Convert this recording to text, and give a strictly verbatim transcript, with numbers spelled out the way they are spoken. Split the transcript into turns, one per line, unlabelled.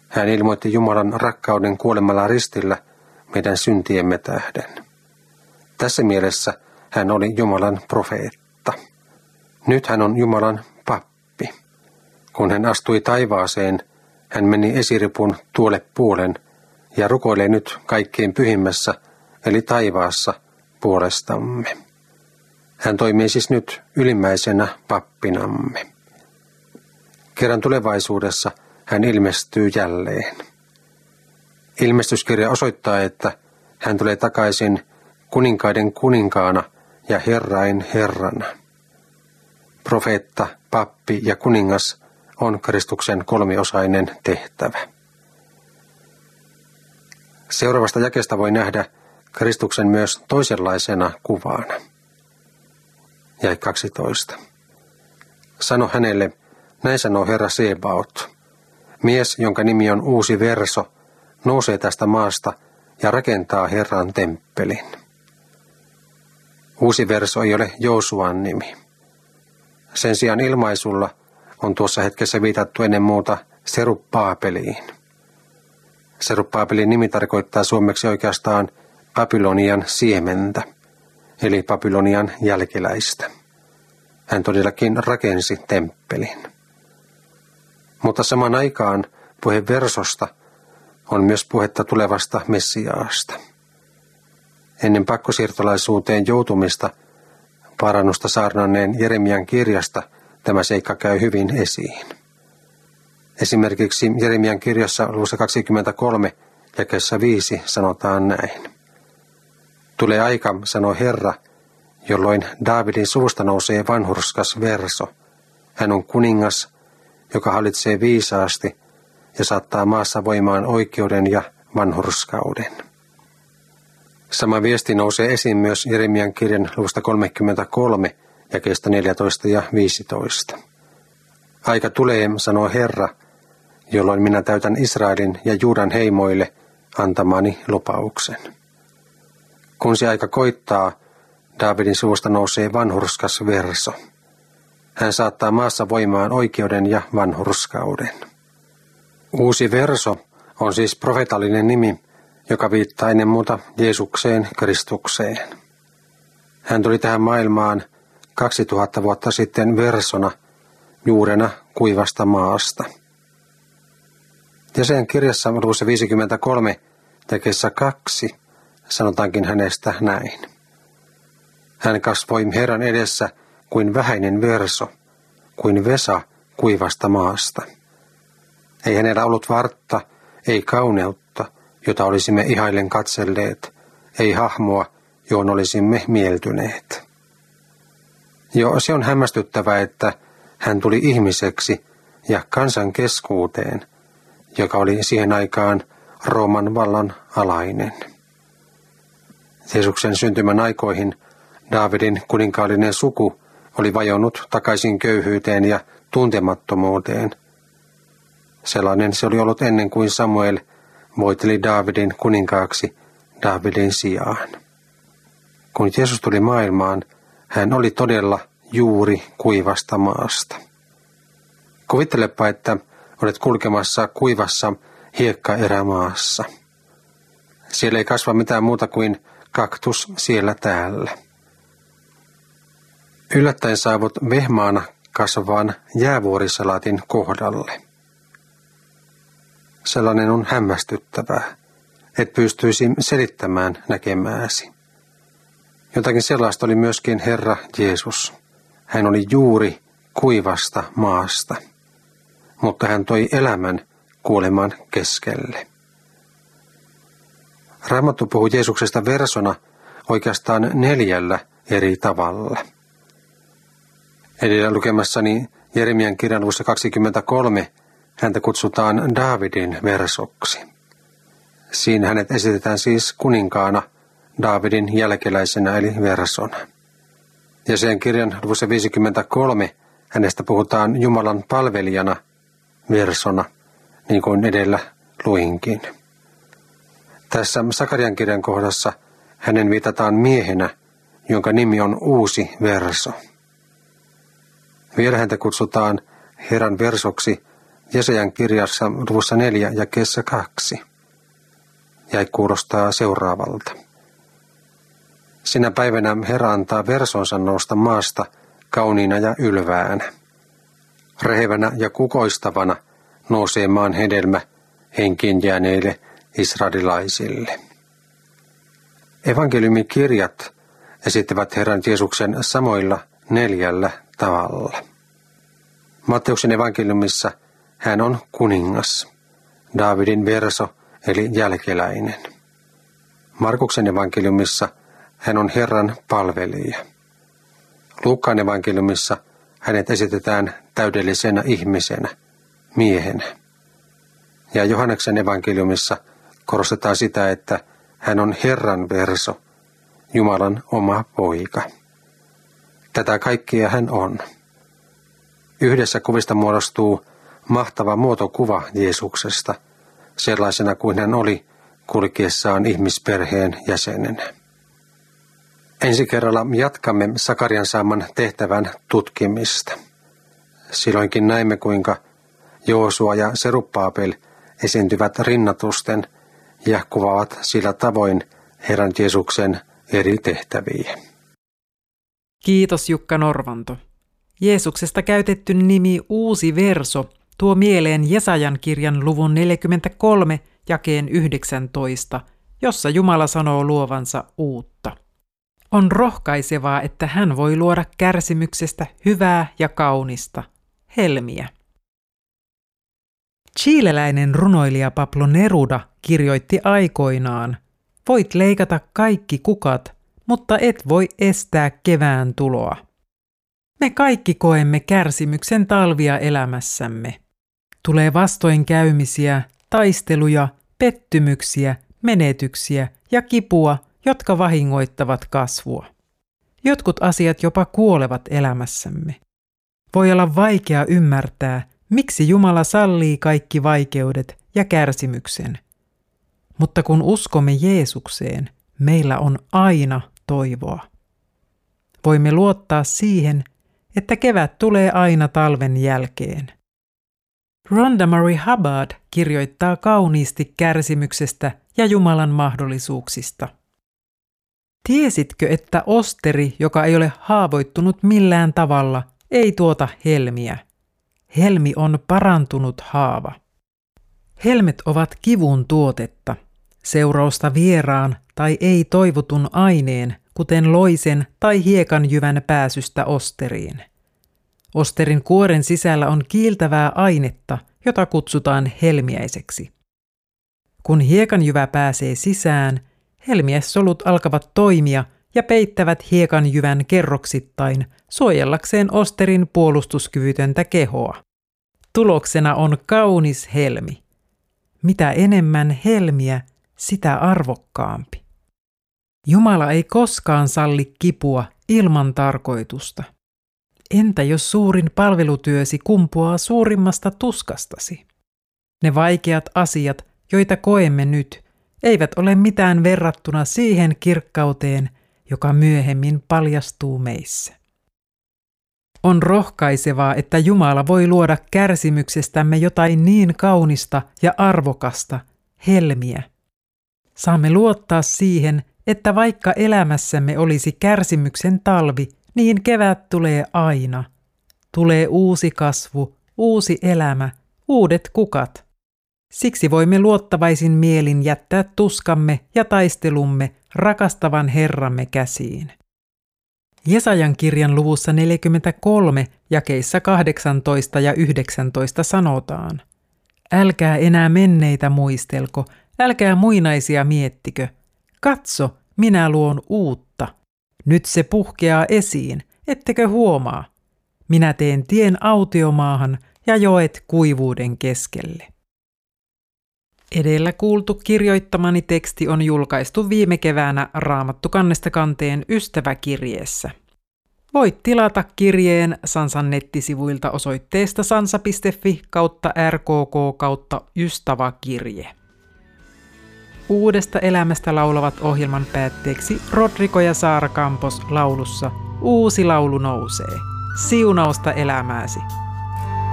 Hän ilmoitti Jumalan rakkauden kuolemalla ristillä meidän syntiemme tähden. Tässä mielessä hän oli Jumalan profeetta. Nyt hän on Jumalan pappi. Kun hän astui taivaaseen, hän meni esiripun tuolle puolen ja rukoilee nyt kaikkein pyhimmässä, eli taivaassa, puolestamme. Hän toimii siis nyt ylimmäisenä pappinamme. Kerran tulevaisuudessa hän ilmestyy jälleen. Ilmestyskirja osoittaa, että hän tulee takaisin kuninkaiden kuninkaana ja herrain herrana. Profeetta, pappi ja kuningas on Kristuksen kolmiosainen tehtävä. Seuraavasta jakeesta voi nähdä Kristuksen myös toisenlaisena kuvana. Jae kaksitoista. Sano hänelle, näin sanoo Herra Sebaot. Mies, jonka nimi on Uusi Verso, nousee tästä maasta ja rakentaa Herran temppelin. Uusi Verso ei ole Joosuan nimi. Sen sijaan ilmaisulla on tuossa hetkessä viitattu ennen muuta Serubbaabeliin. Serubbaabelin nimi tarkoittaa suomeksi oikeastaan Babylonian siementä, eli Babylonian jälkeläistä. Hän todellakin rakensi temppelin. Mutta samaan aikaan puhe versosta on myös puhetta tulevasta Messiaasta. Ennen pakkosiirtolaisuuteen joutumista parannusta saarnanneen Jeremian kirjasta tämä seikka käy hyvin esiin. Esimerkiksi Jeremian kirjassa luvussa kaksikymmentäkolme jakeessa viisi sanotaan näin. Tulee aika, sanoo Herra, jolloin Daavidin suvusta nousee vanhurskas Verso. Hän on kuningas, joka hallitsee viisaasti ja saattaa maassa voimaan oikeuden ja vanhurskauden. Sama viesti nousee esiin myös Jeremian kirjan luvusta kolmekymmentäkolme jakeesta neljätoista ja viisitoista. Aika tulee, sanoo Herra, jolloin minä täytän Israelin ja Juudan heimoille antamani lupauksen. Kun se aika koittaa, Daavidin suvusta nousee vanhurskas Verso. Hän saattaa maassa voimaan oikeuden ja vanhurskauden. Uusi Verso on siis profeetallinen nimi, joka viittaa ennen muuta Jeesukseen Kristukseen. Hän tuli tähän maailmaan kaksituhatta vuotta sitten versona, juurena kuivasta maasta. Ja sen kirjassa luvussa viisikymmentäkolme jakeessa kaksi sanotaankin hänestä näin. Hän kasvoi Herran edessä kuin vähäinen verso, kuin vesa kuivasta maasta. Ei hänellä ollut vartta, ei kauneutta, jota olisimme ihaillen katselleet, ei hahmoa, johon olisimme mieltyneet. Jo se on hämmästyttävää, että hän tuli ihmiseksi ja kansan keskuuteen, joka oli siihen aikaan Rooman vallan alainen. Jeesuksen syntymän aikoihin Daavidin kuninkaallinen suku oli vajonnut takaisin köyhyyteen ja tuntemattomuuteen. Sellainen se oli ollut ennen kuin Samuel voiteli Daavidin kuninkaaksi Daavidin sijaan. Kun Jeesus tuli maailmaan, hän oli todella juuri kuivasta maasta. Kuvittelepa, että olet kulkemassa kuivassa hiekkaerämaassa. Siellä ei kasva mitään muuta kuin kaktus siellä täällä. Yllättäen saavut vehmaana kasvavan jäävuorisalaatin kohdalle. Sellainen on hämmästyttävää, et pystyisi selittämään näkemääsi. Jotakin sellaista oli myöskin Herra Jeesus. Hän oli juuri kuivasta maasta, mutta hän toi elämän kuoleman keskelle. Raamattu puhuu Jeesuksesta versona oikeastaan neljällä eri tavalla. Edellä lukemassani Jeremian kirjan luvussa kaksikymmentäkolme häntä kutsutaan Daavidin versoksi. Siinä hänet esitetään siis kuninkaana Daavidin jälkeläisenä eli versona. Ja sen kirjan luvussa viisikymmentäkolme hänestä puhutaan Jumalan palvelijana versona, niin kuin edellä luinkin. Tässä Sakarian kirjan kohdassa hänen viitataan miehenä, jonka nimi on Uusi Verso. Vielä häntä kutsutaan Herran versoksi Jesajan kirjassa luvussa neljä jakeessa kaksi. Ja kuulostaa seuraavalta. Sinä päivänä Herra antaa versonsa nousta maasta kauniina ja ylväänä. Rehevänä ja kukoistavana nousee maan hedelmä henkiin jääneille israelilaisille. Evankeliumikirjat esittävät Herran Jeesuksen samoilla neljällä tavalla. Matteuksen evankeliumissa hän on kuningas, Daavidin verso eli jälkeläinen. Markuksen evankeliumissa hän on Herran palvelija. Luukkaan evankeliumissa hänet esitetään täydellisenä ihmisenä, miehenä. Ja Johanneksen evankeliumissa korostetaan sitä, että hän on Herran verso, Jumalan oma poika. Tätä kaikkea hän on. Yhdessä kuvista muodostuu mahtava muotokuva Jeesuksesta, sellaisena kuin hän oli kulkiessaan ihmisperheen jäsenenä. Ensi kerralla jatkamme Sakarian saaman tehtävän tutkimista. Silloinkin näemme, kuinka Joosua ja Serubbaabel esiintyvät rinnatusten ja kuvaavat sillä tavoin Herran Jeesuksen eri tehtäviä.
Kiitos Jukka Norvanto. Jeesuksesta käytetty nimi Uusi verso tuo mieleen Jesajan kirjan luvun neljäkymmentäkolme jakeen yhdeksäntoista, jossa Jumala sanoo luovansa uutta. On rohkaisevaa, että hän voi luoda kärsimyksestä hyvää ja kaunista, helmiä. Chileläinen runoilija Pablo Neruda kirjoitti aikoinaan, voit leikata kaikki kukat, mutta et voi estää kevään tuloa. Me kaikki koemme kärsimyksen talvia elämässämme. Tulee vastoinkäymisiä, taisteluja, pettymyksiä, menetyksiä ja kipua, jotka vahingoittavat kasvua. Jotkut asiat jopa kuolevat elämässämme. Voi olla vaikea ymmärtää, miksi Jumala sallii kaikki vaikeudet ja kärsimyksen. Mutta kun uskomme Jeesukseen, meillä on aina toivoa. Voimme luottaa siihen, että kevät tulee aina talven jälkeen. Rhonda Marie Hubbard kirjoittaa kauniisti kärsimyksestä ja Jumalan mahdollisuuksista. Tiesitkö, että osteri, joka ei ole haavoittunut millään tavalla, ei tuota helmiä? Helmi on parantunut haava. Helmet ovat kivun tuotetta, seurausta vieraan tai ei-toivotun aineen, kuten loisen tai hiekanjyvän pääsystä osteriin. Osterin kuoren sisällä on kiiltävää ainetta, jota kutsutaan helmiäiseksi. Kun hiekanjyvä pääsee sisään, helmiäissolut alkavat toimia ja peittävät hiekanjyvän kerroksittain suojellakseen osterin puolustuskyvytöntä kehoa. Tuloksena on kaunis helmi. Mitä enemmän helmiä, sitä arvokkaampi. Jumala ei koskaan salli kipua ilman tarkoitusta. Entä jos suurin palvelutyösi kumpuaa suurimmasta tuskastasi? Ne vaikeat asiat, joita koemme nyt, eivät ole mitään verrattuna siihen kirkkauteen, joka myöhemmin paljastuu meissä. On rohkaisevaa, että Jumala voi luoda kärsimyksestämme jotain niin kaunista ja arvokasta, helmiä. Saamme luottaa siihen, että vaikka elämässämme olisi kärsimyksen talvi, niin kevät tulee aina. Tulee uusi kasvu, uusi elämä, uudet kukat. Siksi voimme luottavaisin mielin jättää tuskamme ja taistelumme rakastavan Herramme käsiin. Jesajan kirjan luvussa neljäkymmentäkolme jakeissa kahdeksantoista ja yhdeksäntoista sanotaan: Älkää enää menneitä muistelko, älkää muinaisia miettikö. Katso, minä luon uutta. Nyt se puhkeaa esiin, ettekö huomaa? Minä teen tien autiomaahan ja joet kuivuuden keskelle. Edellä kuultu kirjoittamani teksti on julkaistu viime keväänä Raamattu kannesta kanteen ystäväkirjeessä. Voit tilata kirjeen Sansan nettisivuilta osoitteesta sansa piste fi kautta rkk kautta ystäväkirje. Uudesta elämästä laulavat ohjelman päätteeksi Rodrigo ja Saara Campos laulussa Uusi laulu nousee. Siunausta elämääsi.